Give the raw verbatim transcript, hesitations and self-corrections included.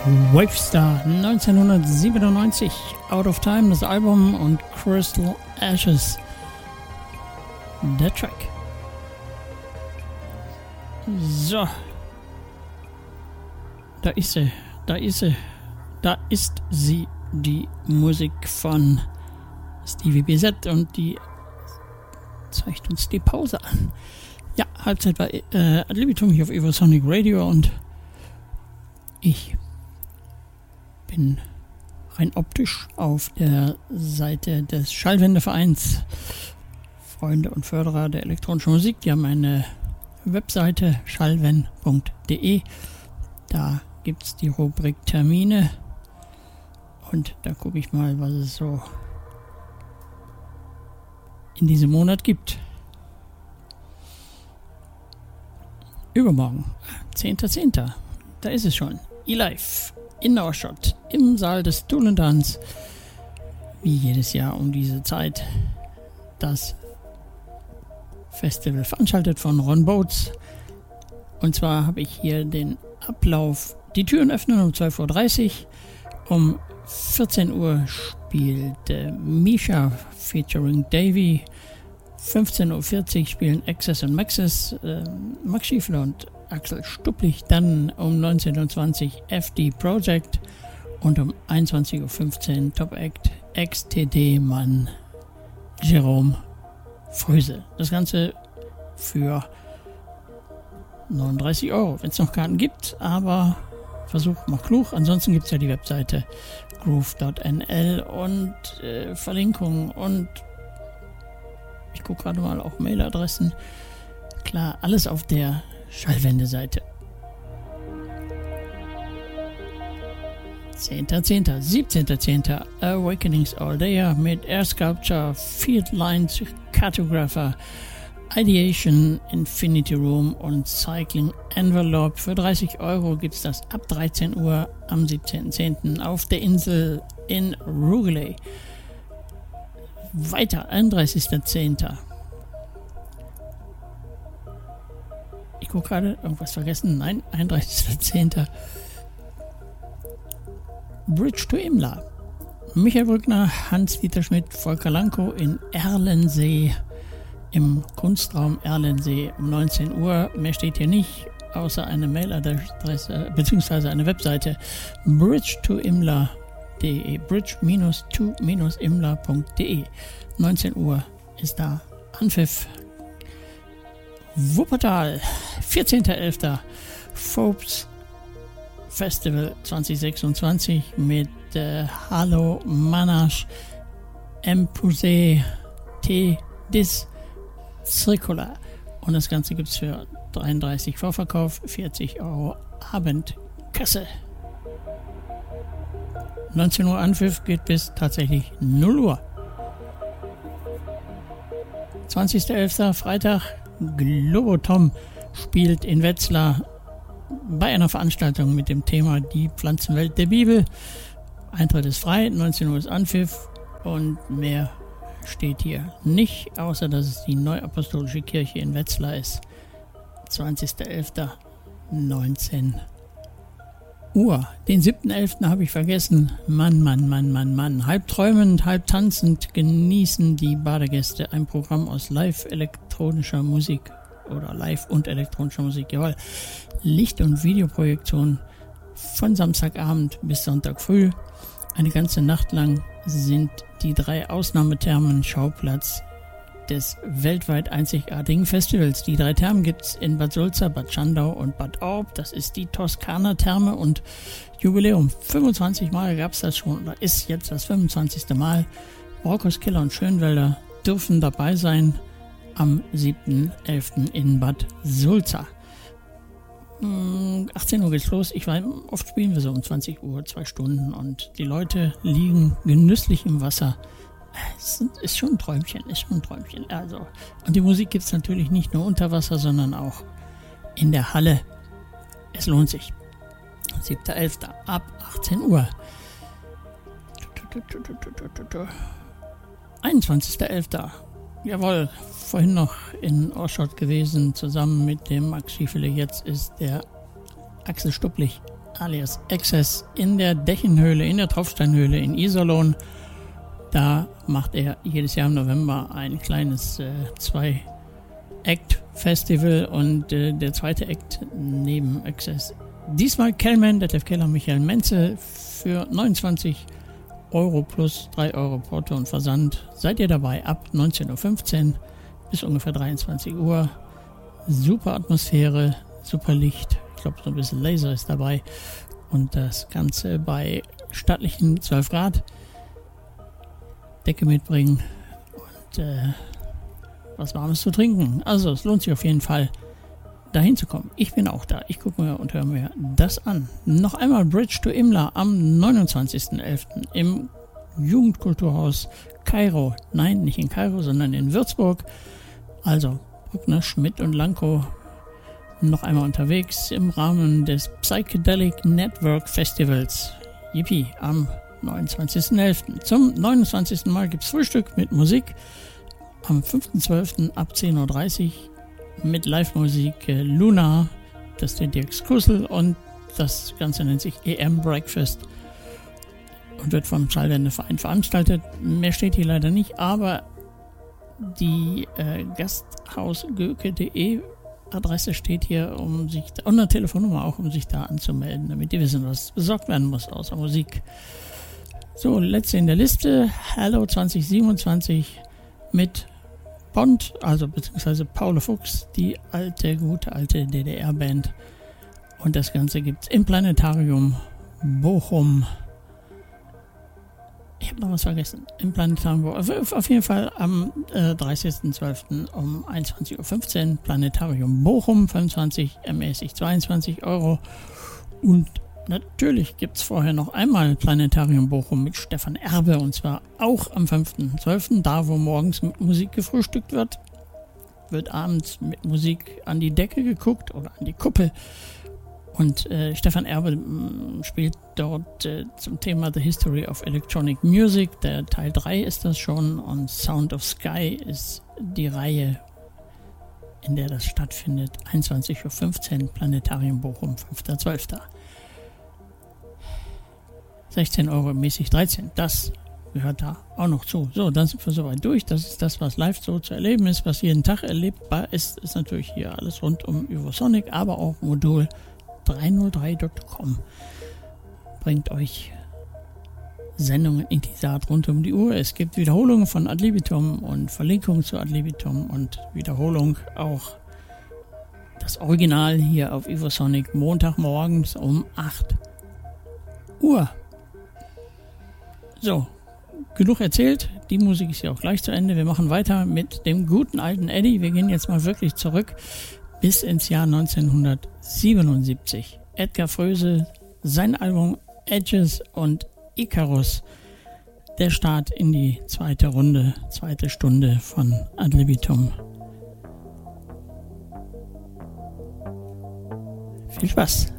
Wavestar neunzehnhundertsiebenundneunzig, Out of Time, das Album, und Crystal Ashes, der Track. So, da ist sie, da ist sie, da ist sie, die Musik von Stevie B Z, und die zeigt uns die Pause an. Ja, Halbzeit war äh, Ad libitum hier auf Evosonic Radio, und ich bin rein optisch auf der Seite des Schallwendevereins Freunde und Förderer der elektronischen Musik. Die haben eine Webseite schallwen punkt de. Da gibt es die Rubrik Termine, und da gucke ich mal, was es so in diesem Monat gibt. Übermorgen, zehnter zehnter Da ist es schon. E-Live in Norrshot im Saal des Dulendans. Wie jedes Jahr um diese Zeit. Das Festival veranstaltet von Ron Boats. Und zwar habe ich hier den Ablauf. Die Türen öffnen um zwölf Uhr dreißig. Um vierzehn Uhr spielt äh, Misha featuring Davey. fünfzehn Uhr vierzig spielen Access und Maxis, äh, Max Schiefler und Axel Stupplich. Dann um neunzehn Uhr zwanzig F D Project und um einundzwanzig Uhr fünfzehn Top Act X T D-Mann Jerome Fröse. Das Ganze für neununddreißig Euro, wenn es noch Karten gibt, aber Versuch mal klug. Ansonsten gibt es ja die Webseite groove punkt n l und äh, Verlinkungen, und ich gucke gerade mal auch Mailadressen. Klar, alles auf der Schallwendeseite. zehnter zehnter siebzehnter zehnter Awakenings All Day mit Air Sculpture, Field Lines Cartographer, Ideation, Infinity Room und Cycling Envelope. Für dreißig Euro gibt es das ab dreizehn Uhr am siebzehnten zehnten auf der Insel in Rugeley. Weiter, einunddreißigster zehnter Ich gucke gerade, irgendwas vergessen? Nein, einunddreißigster zehnter Bridge to Imla. Michael Brückner, Hans-Dieter Schmidt, Volker Lankow in Erlensee, im Kunstraum Erlensee um neunzehn Uhr. Mehr steht hier nicht, außer eine Mailadresse bzw. eine Webseite bridge to imla punkt de, bridge to imla punkt de. neunzehn Uhr ist da Anpfiff. Wuppertal, vierzehnter elfter Phobes Festival zwanzig sechsundzwanzig mit äh, Halo Manage Empuse T Dis Circular, und das Ganze gibt es für dreiunddreißig Vorverkauf, vierzig Euro Abendkasse. neunzehn Uhr Anpfiff, geht bis tatsächlich null Uhr. zwanzigster elfter Freitag, Globotom spielt in Wetzlar bei einer Veranstaltung mit dem Thema Die Pflanzenwelt der Bibel. Eintritt ist frei, neunzehn Uhr ist Anpfiff, und mehr steht hier nicht, außer dass es die Neuapostolische Kirche in Wetzlar ist. zwanzigster elfter neunzehn Uhr. Den siebten elften habe ich vergessen. Mann, Mann, Mann, Mann, Mann. Halb träumend, halb tanzend genießen die Badegäste ein Programm aus live-elektronischer Musik oder live und elektronischer Musik. Jawohl. Licht- und Videoprojektion von Samstagabend bis Sonntag früh. Eine ganze Nacht lang sind die drei Ausnahmethermen Schauplatz des weltweit einzigartigen Festivals. Die drei Thermen gibt es in Bad Sulza, Bad Schandau und Bad Orb. Das ist die Toskana-Therme, und Jubiläum. fünfundzwanzig Mal gab es das schon, oder ist jetzt das fünfundzwanzigste Mal. Brockhaus, Killer und Schönwälder dürfen dabei sein am siebten elften in Bad Sulza. achtzehn Uhr geht's los. Ich weiß, oft spielen wir so um zwanzig Uhr, zwei Stunden, und die Leute liegen genüsslich im Wasser. Es ist schon ein Träumchen, ist schon ein Träumchen. Also, und die Musik gibt es natürlich nicht nur unter Wasser, sondern auch in der Halle. Es lohnt sich. siebter elfter ab achtzehn Uhr. einundzwanzigster elfter Jawohl, vorhin noch in Orschot gewesen, zusammen mit dem Max Schiefele. Jetzt ist der Axel Stupplich alias Access in der Dächenhöhle, in der Tropfsteinhöhle in Iserlohn. Da macht er jedes Jahr im November ein kleines äh, Zwei-Act-Festival und äh, der zweite Act neben Access. Diesmal Kellman, Detlef Keller, Michael Menze für neunundzwanzig Euro plus drei Euro Porto und Versand. Seid ihr dabei ab neunzehn Uhr fünfzehn bis ungefähr dreiundzwanzig Uhr. Super Atmosphäre, super Licht. Ich glaube, so ein bisschen Laser ist dabei. Und das Ganze bei stattlichen zwölf Grad. Decke mitbringen und äh, was Warmes zu trinken. Also es lohnt sich auf jeden Fall, dahin zu kommen. Ich bin auch da. Ich gucke mir und höre mir das an. Noch einmal Bridge to Imla am neunundzwanzigsten elften im Jugendkulturhaus Kairo. Nein, nicht in Kairo, sondern in Würzburg. Also Bruckner, Schmidt und Lanko noch einmal unterwegs im Rahmen des Psychedelic Network Festivals. Yippie, am neunundzwanzigsten elften Zum neunundzwanzigsten Mal gibt es Frühstück mit Musik. Am fünften zwölften ab zehn Uhr dreißig mit Live-Musik äh, Luna, das ist der Dirk Skussel und das Ganze nennt sich E M Breakfast und wird vom Schallwendeverein veranstaltet. Mehr steht hier leider nicht, aber die äh, gasthausgöke punkt de Adresse steht hier, um sich da, und eine Telefonnummer auch, um sich da anzumelden, damit die wissen, was besorgt werden muss außer Musik. So, letzte in der Liste, Hello zwanzig siebenundzwanzig mit Bond, also beziehungsweise Paul Fuchs, die alte, gute alte D D R-Band. Und das Ganze gibt es im Planetarium Bochum. Ich habe noch was vergessen. Im Planetarium Bochum. Auf, auf jeden Fall am äh, dreißigsten zwölften um einundzwanzig Uhr fünfzehn. Planetarium Bochum, fünfundzwanzig, ermäßig zweiundzwanzig Euro. Und natürlich gibt es vorher noch einmal Planetarium Bochum mit Stefan Erbe und zwar auch am fünften zwölften Da, wo morgens mit Musik gefrühstückt wird, wird abends mit Musik an die Decke geguckt oder an die Kuppel. Und äh, Stefan Erbe m, spielt dort äh, zum Thema The History of Electronic Music. Der Teil drei ist das schon und Sound of Sky ist die Reihe, in der das stattfindet. einundzwanzig Uhr fünfzehn Planetarium Bochum, fünfter zwölfter sechzehn Euro mäßig dreizehn. Das gehört da auch noch zu. So, dann sind wir soweit durch. Das ist das, was live so zu erleben ist, was jeden Tag erlebbar ist. Ist natürlich hier alles rund um Ivosonic, aber auch Modul dreihundertdrei Punkt com bringt euch Sendungen in dieser Art rund um die Uhr. Es gibt Wiederholungen von Ad Libitum und Verlinkungen zu Ad Libitum und Wiederholung auch das Original hier auf Ivosonic Montagmorgens um acht Uhr. So, genug erzählt. Die Musik ist ja auch gleich zu Ende. Wir machen weiter mit dem guten alten Eddie. Wir gehen jetzt mal wirklich zurück bis ins Jahr neunzehnhundertsiebenundsiebzig. Edgar Froese, sein Album Edges und Icarus. Der Start in die zweite Runde, zweite Stunde von Ad Libitum. Viel Spaß!